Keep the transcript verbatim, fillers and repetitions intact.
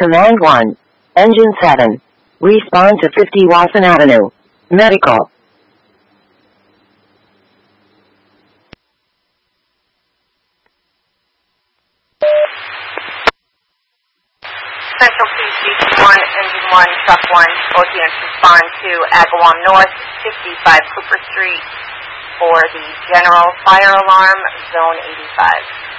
Command one. Engine seven. Respond to fifty Wasson Avenue. Medical. Central Police Station one, Engine one, Truck one, both units respond to Agawam North, fifty-five Cooper Street for the General Fire Alarm, Zone eighty-five.